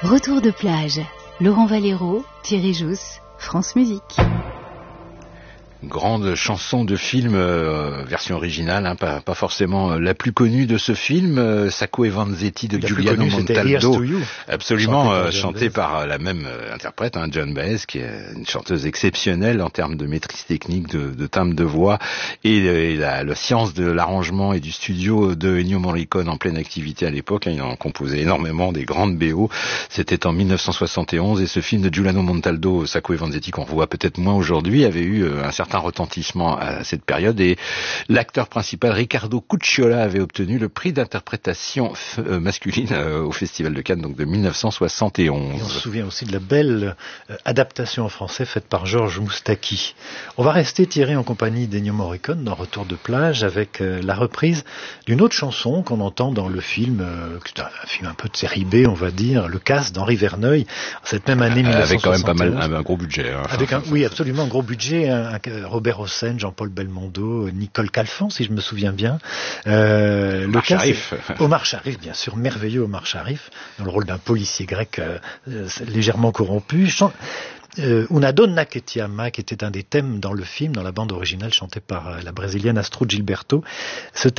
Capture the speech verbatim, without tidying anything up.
Retour de plage. Laurent Valero, Thierry Jousse, France Musique. Grande chanson de film, euh, version originale, hein, pas, pas forcément la plus connue de ce film, euh, Sacco e Vanzetti de la Giuliano connue, Montaldo, You, absolument chanté, euh, par, chanté par la même euh, interprète, hein, Joan Baez, qui est une chanteuse exceptionnelle en termes de maîtrise technique, de, de timbre de voix et, et la, la science de l'arrangement et du studio de Ennio Morricone en pleine activité à l'époque. Hein, il en composait énormément des grandes B O. C'était en mille neuf cent soixante et onze et ce film de Giuliano Montaldo, Sacco e Vanzetti, qu'on revoit peut-être moins aujourd'hui, avait eu euh, un certain un retentissement à cette période et l'acteur principal Riccardo Cucciola avait obtenu le prix d'interprétation f- masculine euh, au Festival de Cannes donc de mille neuf cent soixante et onze. Et on se souvient aussi de la belle euh, adaptation en français faite par Georges Moustaki. On va rester Thierry en compagnie d'Ennio Morricone dans Retour de plage avec euh, la reprise d'une autre chanson qu'on entend dans le film, euh, c'est un, un film un peu de série B on va dire, Le Casse d'Henri Verneuil, cette même année mille neuf cent soixante et onze. Avec quand même pas mal un, un gros budget. Hein. Avec un, oui absolument un gros budget, un, un, Robert Hossein, Jean-Paul Belmondo, Nicole Calfon, si je me souviens bien. Euh, Omar Sharif. Omar Sharif, bien sûr, merveilleux Omar Sharif, dans le rôle d'un policier grec euh, légèrement corrompu. Chant... Euh, Una donna che ti ama, qui était un des thèmes dans le film, dans la bande originale chantée par euh, la brésilienne Astrud Gilberto. Ce